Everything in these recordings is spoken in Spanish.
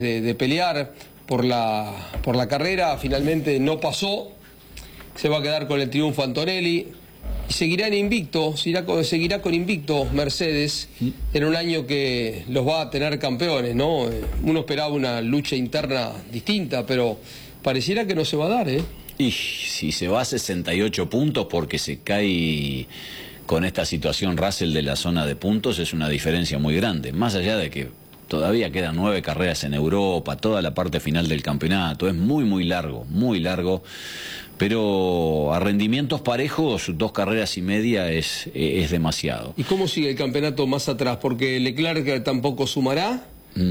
de pelear por la carrera, finalmente no pasó, se va a quedar con el triunfo Antonelli y seguirá con invicto Mercedes en un año que los va a tener campeones, ¿no? Uno esperaba una lucha interna distinta, pero pareciera que no se va a dar, ¿eh? Y si se va a 68 puntos porque se cae con esta situación Russell de la zona de puntos, es una diferencia muy grande, más allá de que todavía quedan 9 carreras en Europa, toda la parte final del campeonato, es muy largo, pero a rendimientos parejos, 2 carreras y media es demasiado. ¿Y cómo sigue el campeonato más atrás? Porque Leclerc tampoco sumará.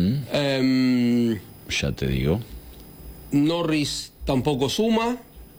Ya te digo. Norris tampoco suma.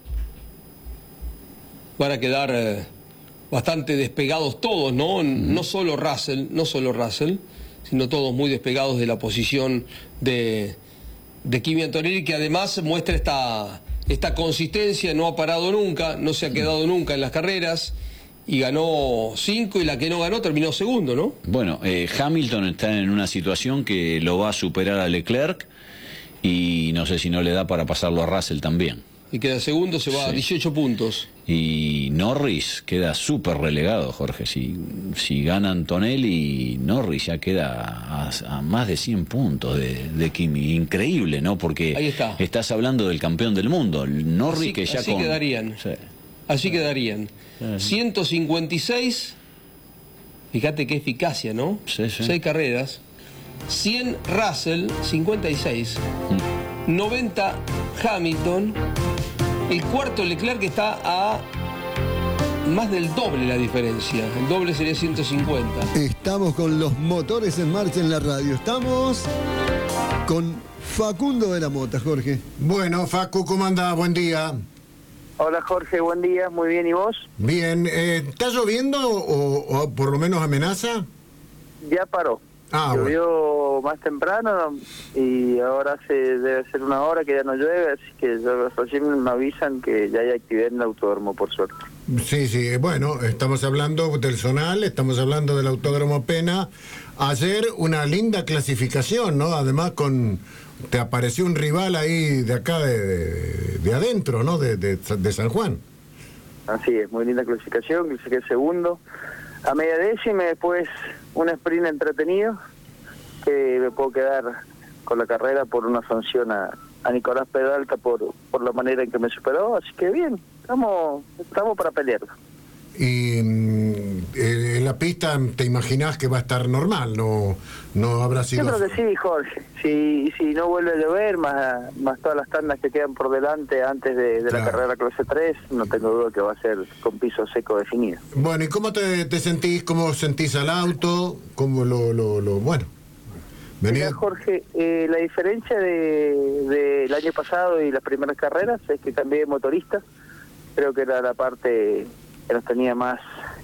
Van a quedar bastante despegados todos, ¿no? No solo Russell, sino todos muy despegados de la posición de Kimi Antonelli, que además muestra esta consistencia, no ha parado nunca, no se ha quedado nunca en las carreras, y ganó 5, y la que no ganó terminó segundo, ¿no? Bueno, Hamilton está en una situación que lo va a superar a Leclerc, y no sé si no le da para pasarlo a Russell también. Y queda segundo, se va a 18 puntos. Y Norris queda súper relegado, Jorge. Si gana Antonelli, Norris ya queda a más de 100 puntos de Kimi. Increíble, ¿no? Porque ahí está. Estás hablando del campeón del mundo. Norris así, que ya así quedarían. Sí. Así quedarían. 156. Fíjate qué eficacia, ¿no? 6 carreras. 100 Russell, 56. 90 Hamilton. El cuarto Leclerc está a más del doble la diferencia. El doble sería 150. Estamos con los motores en marcha en la radio. Estamos con Facundo de la Mota, Jorge. Bueno, Facu, ¿cómo andás? Buen día. Hola, Jorge, buen día. Muy bien, ¿y vos? Bien. ¿Está lloviendo o por lo menos amenaza? Ya paró. Llovió más temprano y ahora debe ser una hora que ya no llueve, así que recién me avisan que ya hay actividad en el autódromo, por suerte. Sí, bueno, estamos hablando del Zonal, estamos hablando del Autódromo Pena. Ayer una linda clasificación, ¿no? Además te apareció un rival ahí de acá de adentro, ¿no? De San Juan. Así es, muy linda clasificación, clasifiqué segundo. A media décima, después un sprint entretenido, que me puedo quedar con la carrera por una sanción a Nicolás Pedalta por la manera en que me superó, así que bien, estamos para pelear. Y en la pista te imaginás que va a estar normal, no habrá sido... Yo creo que sí, Jorge, si no vuelve a llover, más todas las tandas que quedan por delante antes de la carrera clase 3, no tengo duda que va a ser con piso seco definido. Bueno, ¿y cómo te sentís? ¿Cómo sentís al auto? ¿Cómo bueno? Mira, Jorge, la diferencia del año pasado y las primeras carreras es que cambié de motorista. Creo que era la parte que nos tenía más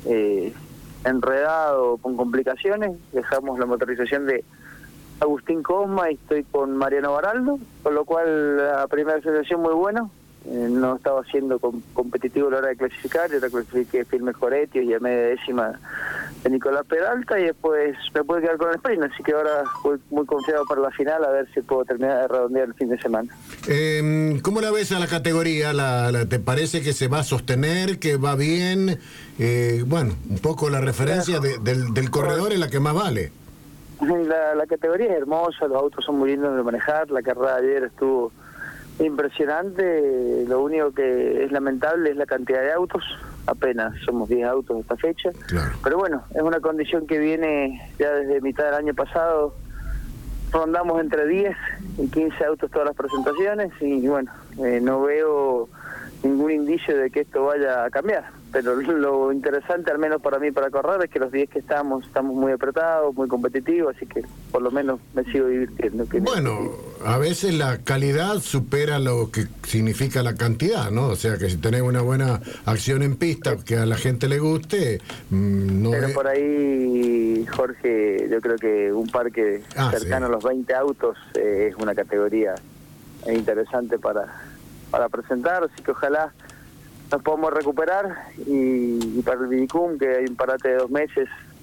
enredado, con complicaciones. Dejamos la motorización de Agustín Cosma y estoy con Mariano Baraldo, con lo cual la primera sensación muy buena. No estaba siendo competitivo a la hora de clasificar, yo clasifiqué firme Coretio y a media décima de Nicolás Peralta, y después me pude quedar con el sprint, así que ahora voy muy confiado para la final, a ver si puedo terminar de redondear el fin de semana. ¿Cómo la ves a la categoría? ¿Te parece que se va a sostener, que va bien? Bueno, un poco la referencia del corredor es la que más vale. La categoría es hermosa, los autos son muy lindos de manejar, la carrera de ayer estuvo impresionante. Lo único que es lamentable es la cantidad de autos, apenas somos 10 autos esta fecha, claro. Pero bueno, es una condición que viene ya desde mitad del año pasado, rondamos entre 10 y 15 autos todas las presentaciones y bueno, no veo ningún indicio de que esto vaya a cambiar, pero lo interesante, al menos para mí, para correr, es que los 10 que estamos muy apretados, muy competitivos, así que por lo menos me sigo divirtiendo. Bueno, a veces la calidad supera lo que significa la cantidad, ¿no? O sea, que si tenés una buena acción en pista, que a la gente le guste, no pero por ahí, Jorge, yo creo que un parque cercano a los 20 autos es una categoría interesante para presentar, así que ojalá nos podamos recuperar y para el Vidicum, que hay un parate de 2 meses,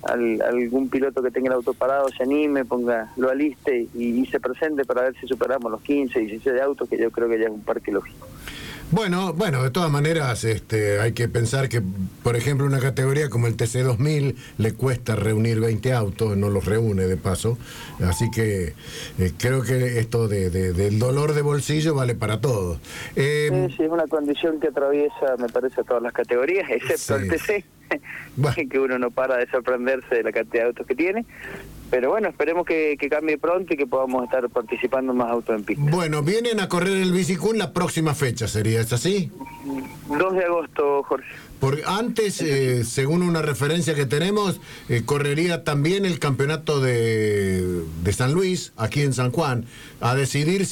algún piloto que tenga el auto parado se anime, lo aliste y se presente para ver si superamos los 15, 16 autos, que yo creo que ya es un parque lógico. Bueno, de todas maneras hay que pensar que, por ejemplo, una categoría como el TC2000 le cuesta reunir 20 autos, no los reúne de paso, así que creo que esto del dolor de bolsillo vale para todos. Sí, es una condición que atraviesa, me parece, a todas las categorías, excepto el TC, que uno no para de sorprenderse de la cantidad de autos que tiene. Pero bueno, esperemos que cambie pronto y que podamos estar participando más autos en pista. Bueno, vienen a correr el Bicicún la próxima fecha, ¿sería ¿es así? 2 de agosto, Jorge. Porque antes, según una referencia que tenemos, correría también el campeonato de San Luis, aquí en San Juan, a decidir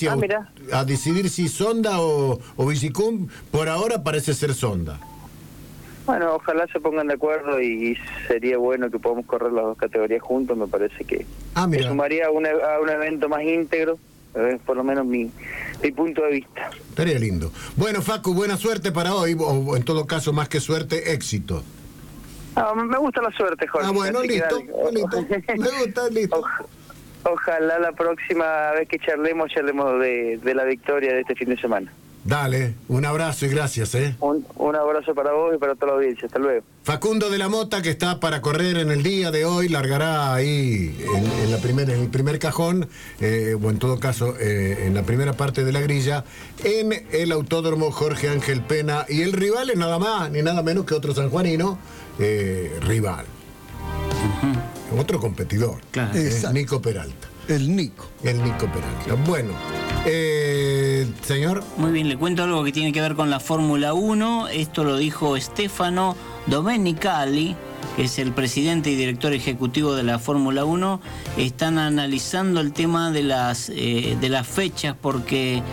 si Sonda o Bicicún. Por ahora parece ser Sonda. Bueno, ojalá se pongan de acuerdo y sería bueno que podamos correr las dos categorías juntos. Me parece que sumaría a un evento más íntegro, por lo menos mi punto de vista. Estaría lindo. Bueno, Facu, buena suerte para hoy, o en todo caso, más que suerte, éxito. Me gusta la suerte, Jorge. Bueno, listo. Me gusta, listo. Ojalá la próxima vez que charlemos de la victoria de este fin de semana. Dale, un abrazo y gracias, Un abrazo para vos y para toda la audiencia, hasta luego. Facundo de la Mota, que está para correr en el día de hoy, largará ahí en el primer cajón, o en todo caso en la primera parte de la grilla, en el Autódromo Jorge Ángel Pena, y el rival es nada más ni nada menos que otro sanjuanino, rival. Otro competidor, claro. Nico Peralta. El Nico Peralta. Bueno, señor. Muy bien, le cuento algo que tiene que ver con la Fórmula 1. Esto lo dijo Stefano Domenicali, que es el presidente y director ejecutivo de la Fórmula 1. Están analizando el tema de las fechas, porque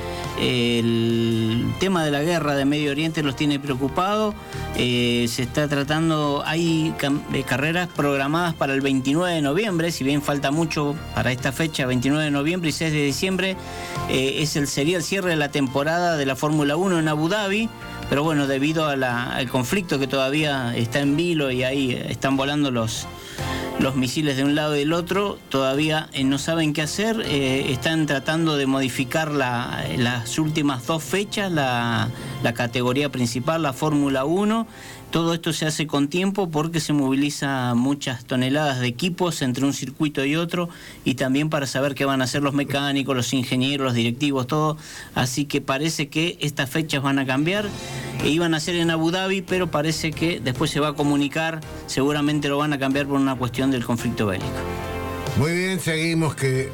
el tema de la guerra de Medio Oriente los tiene preocupados. Se está tratando, hay carreras programadas para el 29 de noviembre, si bien falta mucho para esta fecha, 29 de noviembre y 6 de diciembre, sería el cierre de la temporada de la Fórmula 1 en Abu Dhabi. Pero bueno, debido al conflicto que todavía está en vilo y ahí están volando los misiles de un lado y del otro, todavía no saben qué hacer. Están tratando de modificar las últimas 2 fechas, la categoría principal, la Fórmula 1. Todo esto se hace con tiempo porque se moviliza muchas toneladas de equipos entre un circuito y otro, y también para saber qué van a hacer los mecánicos, los ingenieros, los directivos, todo. Así que parece que estas fechas van a cambiar. Iban a ser en Abu Dhabi, pero parece que después se va a comunicar, seguramente lo van a cambiar por una cuestión del conflicto bélico. Muy bien, seguimos que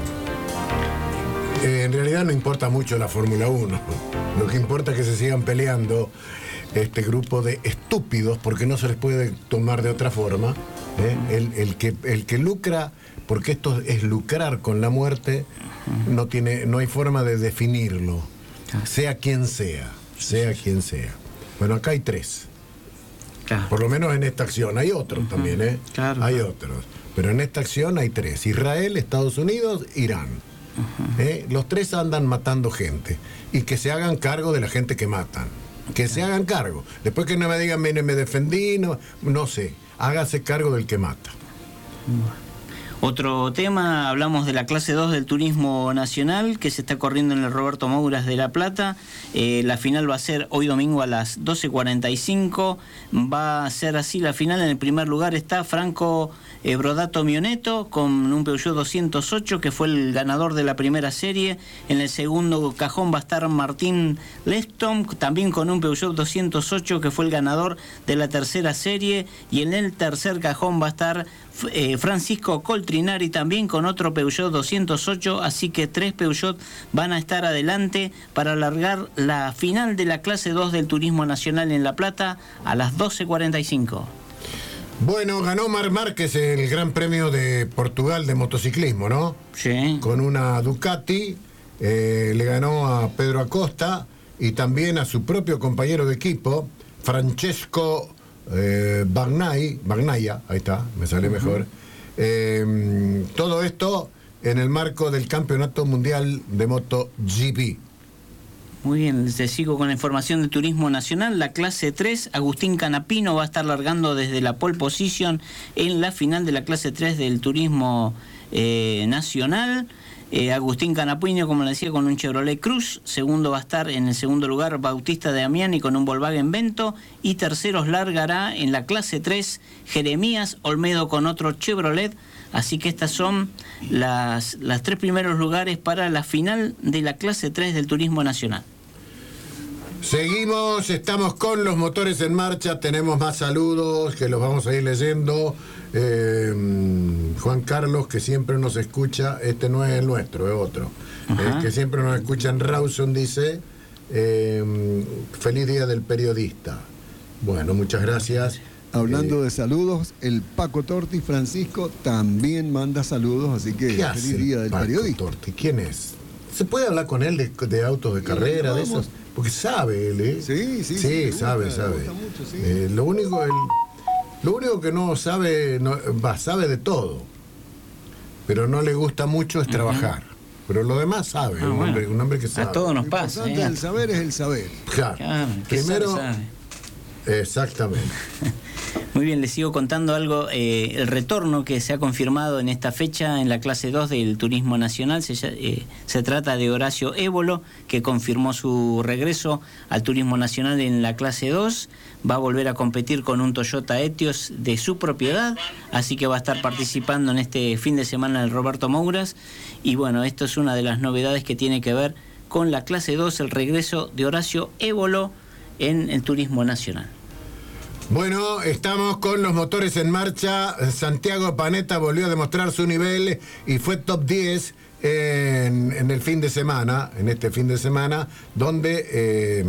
en realidad no importa mucho la Fórmula 1. Lo que importa es que se sigan peleando este grupo de estúpidos, porque no se les puede tomar de otra forma, el que lucra, porque esto es lucrar con la muerte, no hay forma de definirlo, sea quien sea. Bueno, acá hay 3. Claro. Por lo menos en esta acción. Hay otros también, Claro, hay otros. Pero en esta acción hay 3. Israel, Estados Unidos, Irán. Los 3 andan matando gente. Y que se hagan cargo de la gente que matan. Que se hagan cargo. Después que no me digan, mire, me defendí, no sé. Hágase cargo del que mata. Otro tema, hablamos de la clase 2 del turismo nacional que se está corriendo en el Roberto Mouras de La Plata. La final va a ser hoy domingo a las 12:45. Va a ser así la final. En el primer lugar está Franco Brodato Mioneto con un Peugeot 208, que fue el ganador de la primera serie. En el segundo cajón va a estar Martín Leston, también con un Peugeot 208, que fue el ganador de la tercera serie. Y en el tercer cajón va a estar Francisco Coltrinari, también con otro Peugeot 208, así que 3 Peugeot van a estar adelante para alargar la final de la clase 2 del turismo nacional en La Plata a las 12:45. Bueno, ganó Marc Márquez el Gran Premio de Portugal de motociclismo, ¿no? Sí. Con una Ducati, le ganó a Pedro Acosta y también a su propio compañero de equipo, Francesco Bagnaia, ahí está, me sale mejor. Todo esto en el marco del Campeonato Mundial de MotoGP. Muy bien, te sigo con la información de Turismo Nacional. La clase 3, Agustín Canapino va a estar largando desde la pole position en la final de la clase 3 del Turismo Nacional. Agustín Canapino, como le decía, con un Chevrolet Cruz. Segundo va a estar en el segundo lugar Bautista de Amiani con un Volkswagen Vento. Y terceros largará en la clase 3 Jeremías Olmedo con otro Chevrolet. Así que estas son las 3 primeros lugares para la final de la clase 3 del Turismo Nacional. Seguimos, estamos con los motores en marcha, tenemos más saludos que los vamos a ir leyendo. Juan Carlos, que siempre nos escucha, este no es el nuestro, es otro, que siempre nos escucha en Rawson, dice, feliz día del periodista. Bueno, muchas gracias. Hablando de saludos, el Paco Torti, Francisco, también manda saludos, así que feliz día del periodista. Torti? ¿Quién es? ¿Se puede hablar con él de autos de carrera, de esos? Porque sabe él, ¿eh? Sí, sabe. Mucho, sí. Lo único que no sabe, sabe de todo, pero no le gusta mucho es trabajar. Pero lo demás sabe, un hombre que sabe. A todos nos pasa. El saber es el saber. Claro. Primero, exactamente. Muy bien, les sigo contando algo. El retorno que se ha confirmado en esta fecha en la clase 2 del Turismo Nacional se trata de Horacio Évolo, que confirmó su regreso al Turismo Nacional en la clase 2. Va a volver a competir con un Toyota Etios de su propiedad, así que va a estar participando en este fin de semana el Roberto Mouras. Y bueno, esto es una de las novedades que tiene que ver con la clase 2, el regreso de Horacio Évolo en el Turismo Nacional. Bueno, estamos con los motores en marcha. Santiago Panetta volvió a demostrar su nivel y fue top 10 en el fin de semana, en este fin de semana, donde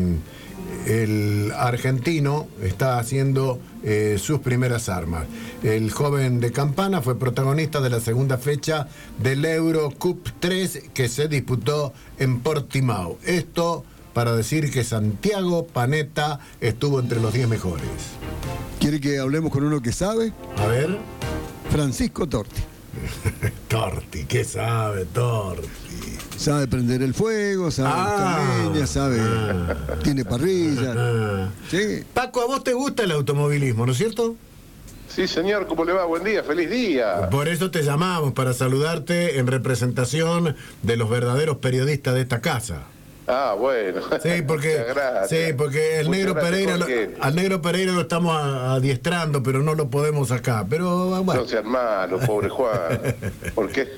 el argentino está haciendo sus primeras armas. El joven de Campana fue protagonista de la segunda fecha del Euro Cup 3 que se disputó en Portimao. Esto para decir que Santiago Panetta estuvo entre los 10 mejores. ¿Quiere que hablemos con uno que sabe? A ver. Francisco Torti. Torti, ¿qué sabe Torti? Sabe prender el fuego, sabe buscar leña, sabe, tiene parrilla. Sí. Paco, a vos te gusta el automovilismo, ¿no es cierto? Sí, señor, ¿cómo le va? Buen día, feliz día. Por eso te llamamos, para saludarte en representación de los verdaderos periodistas de esta casa. Ah, bueno. Sí, porque el negro Pereira, al negro Pereira lo estamos adiestrando, pero no lo podemos sacar. Pero bueno. No sean malos, pobre Juan. ¿Por qué?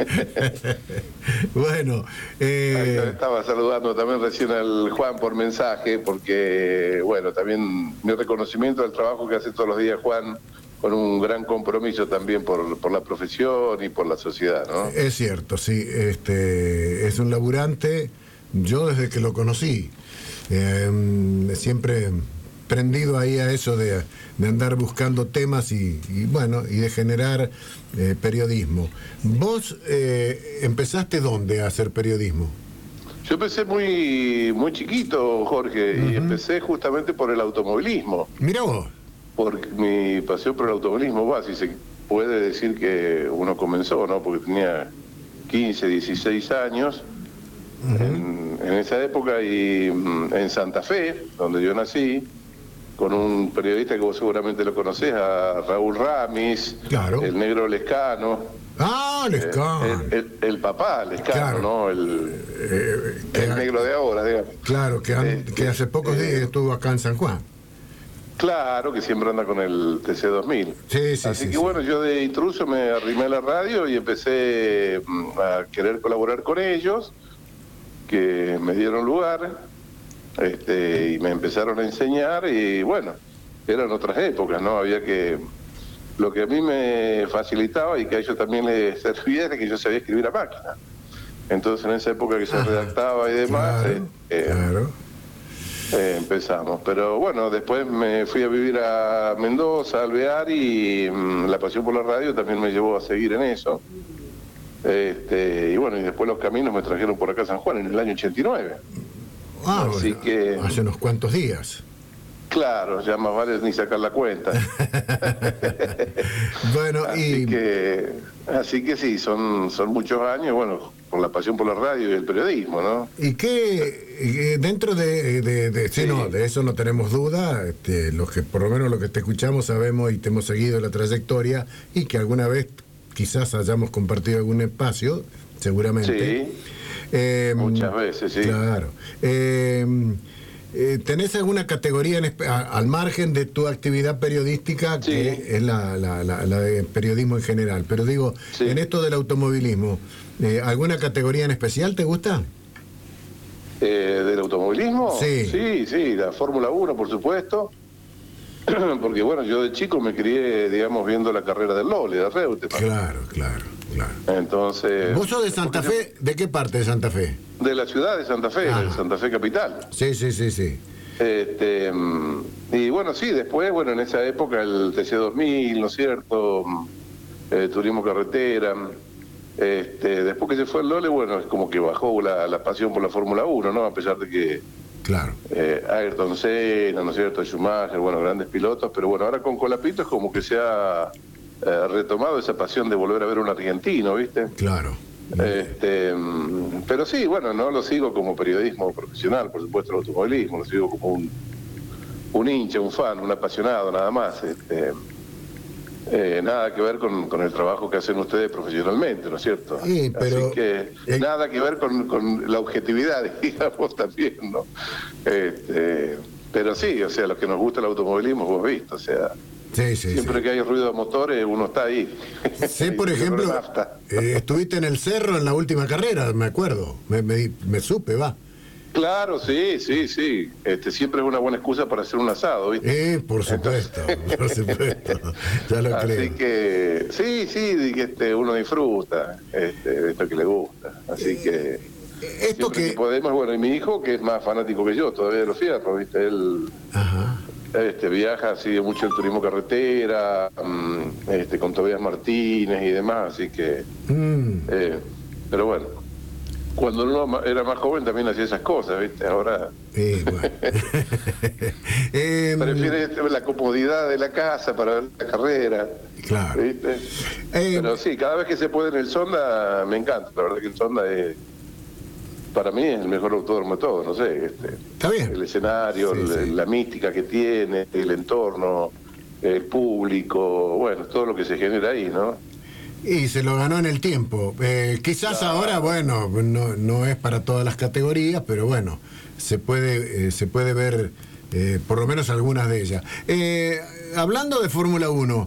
Bueno. Estaba saludando también recién al Juan por mensaje, porque, bueno, también mi reconocimiento al trabajo que hace todos los días Juan, con un gran compromiso también por la profesión y por la sociedad, ¿no? Es cierto, sí. Es un laburante. Yo desde que lo conocí, siempre prendido ahí a eso de andar buscando temas y de generar periodismo. ¿Vos empezaste dónde a hacer periodismo? Yo empecé muy chiquito, Jorge, y empecé justamente por el automovilismo. Mirá vos. Por mi pasión por el automovilismo, si se puede decir que uno comenzó, ¿no? Porque tenía 15, 16 años. En esa época y en Santa Fe, donde yo nací, con un periodista que vos seguramente lo conocés, a Raúl Ramis, claro. El negro Lescano. Ah, Lescano. El papá Lescano, claro. ¿No? El negro de ahora, digamos. Claro, que hace pocos días estuvo acá en San Juan. Claro, que siempre anda con el TC2000. Sí. Así que bueno, yo de intruso me arrimé a la radio y empecé a querer colaborar con ellos, que me dieron lugar y me empezaron a enseñar y bueno, eran otras épocas, ¿no? Había que... Lo que a mí me facilitaba y que a ellos también les servía era que yo sabía escribir a máquina. Entonces en esa época que se redactaba y demás, empezamos. Pero bueno, después me fui a vivir a Mendoza, Alvear, y la pasión por la radio también me llevó a seguir en eso. Y bueno, y después los caminos me trajeron por acá a San Juan en el año 89. Así que hace unos cuantos días. Claro, ya más vale ni sacar la cuenta. Bueno, así que sí, son muchos años. Bueno, la pasión por la radio y el periodismo, ¿no? Y que dentro de sí, no, de eso no tenemos duda, los que por lo menos lo que te escuchamos sabemos y te hemos seguido la trayectoria, y que alguna vez quizás hayamos compartido algún espacio, seguramente. Sí, muchas veces, sí. Claro. ¿Tenés alguna categoría al margen de tu actividad periodística, que es la de periodismo en general? Pero digo, en esto del automovilismo, ¿alguna categoría en especial te gusta? ¿Del automovilismo? Sí. Sí, la Fórmula 1, por supuesto. Porque bueno, yo de chico me crié, digamos, viendo la carrera del Lole, de Reutemann. Claro. Entonces... ¿Vos sos de Santa Fe? ¿De qué parte de Santa Fe? De la ciudad de Santa Fe, de Santa Fe capital. Sí. Y bueno, sí, después, bueno, en esa época el TC2000, ¿no es cierto? Turismo carretera. Después que se fue el Lole, bueno, es como que bajó la pasión por la Fórmula 1, ¿no? A pesar de que... Claro. Ayrton Senna, ¿no es cierto? Schumacher, bueno, grandes pilotos, pero bueno, ahora con Colapinto es como que se ha retomado esa pasión de volver a ver un argentino, ¿viste? Claro. Pero sí, bueno, no lo sigo como periodismo profesional, por supuesto, el automovilismo, lo sigo como un hincha, un fan, un apasionado, nada más. Nada que ver con el trabajo que hacen ustedes profesionalmente, ¿no es cierto? Sí, pero... Así que nada que ver con la objetividad, digamos, también, ¿no? Pero sí, o sea, los que nos gusta el automovilismo, vos viste, o sea... Siempre que hay ruido de motores, uno está ahí. Sí, por ejemplo, estuviste en el Cerro en la última carrera, me acuerdo, me supe, va. Claro, sí. Siempre es una buena excusa para hacer un asado, ¿viste? Por supuesto, ya lo creo. Así que, sí, uno disfruta esto que le gusta. Así que, esto que podemos, bueno, y mi hijo, que es más fanático que yo, todavía de los fierros, ¿viste? Él... viaja, sigue mucho el turismo carretera, con Tobias Martínez y demás, así que... pero bueno, cuando uno era más joven también hacía esas cosas, ¿viste? Ahora... bueno. Prefiere la comodidad de la casa para ver la carrera. Claro. ¿Viste? Pero sí, cada vez que se puede en el Sonda, me encanta. La verdad que el Sonda es... Para mí es el mejor autódromo de todo, no sé. Está bien. El escenario, la mística que tiene, el entorno, el público, bueno, todo lo que se genera ahí, ¿no? Y se lo ganó en el tiempo. Quizás ahora, bueno, no es para todas las categorías, pero bueno, se puede ver por lo menos algunas de ellas. Hablando de Fórmula 1,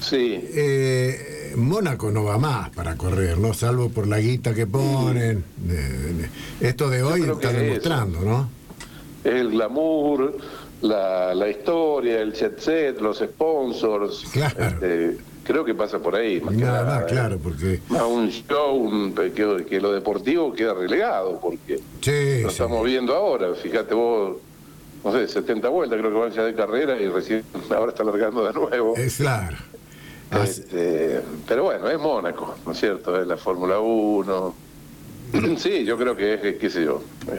Mónaco no va más para correr, ¿no? Salvo por la guita que ponen. Esto de hoy está demostrando, ¿no? El glamour, la historia, el jet set, los sponsors. Claro. Creo que pasa por ahí. Nada, claro, porque... Más un show, que lo deportivo queda relegado, porque lo estamos viendo ahora. Fíjate vos, no sé, 70 vueltas creo que van ya de carrera y recién ahora está largando de nuevo. Es claro. Pero bueno, es Mónaco, ¿no es cierto? Es la Fórmula 1. Sí, yo creo que es, qué sé yo,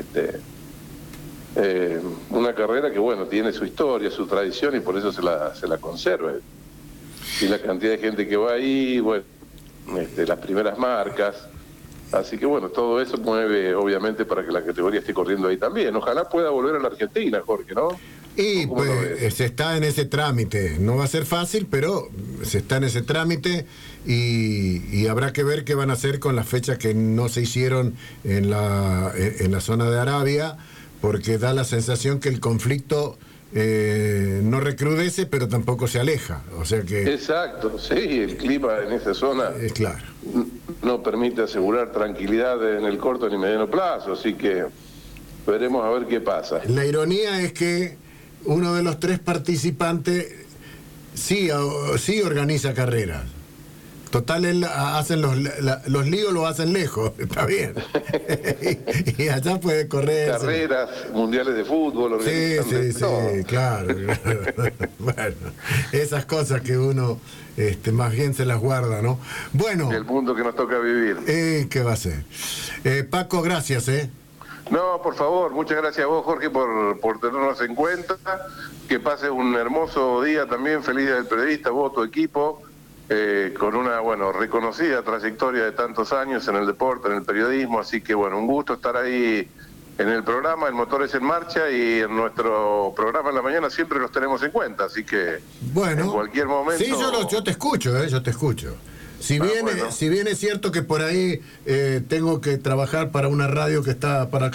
una carrera que, bueno, tiene su historia, su tradición y por eso se la conserva. Y la cantidad de gente que va ahí, bueno, las primeras marcas. Así que, bueno, todo eso mueve, obviamente, para que la categoría esté corriendo ahí también. Ojalá pueda volver a la Argentina, Jorge, ¿no? Y pues se está en ese trámite. No va a ser fácil, pero se está en ese trámite y habrá que ver qué van a hacer con las fechas que no se hicieron en la zona de Arabia, porque da la sensación que el conflicto no recrudece, pero tampoco se aleja. O sea que... Exacto, sí, el clima en esa zona claro, no permite asegurar tranquilidad en el corto ni mediano plazo, así que veremos a ver qué pasa. La ironía es que uno de los tres participantes sí organiza carreras. Total, hacen los líos los hacen lejos, está bien. y allá puede correr. Carreras, mundiales de fútbol, sí, claro. Bueno, esas cosas que uno más bien se las guarda, ¿no? Bueno. El mundo que nos toca vivir. ¿Qué va a ser? Paco, gracias, No, por favor, muchas gracias a vos, Jorge, por tenernos en cuenta. Que pases un hermoso día también, feliz día del periodista, vos, tu equipo. con una, reconocida trayectoria de tantos años en el deporte, en el periodismo, así que, un gusto estar ahí en el programa, el motor es en marcha, y en nuestro programa en la mañana siempre los tenemos en cuenta, así que en cualquier momento... Sí, yo te escucho, yo te escucho. Si bien es cierto que por ahí tengo que trabajar para una radio que está para acá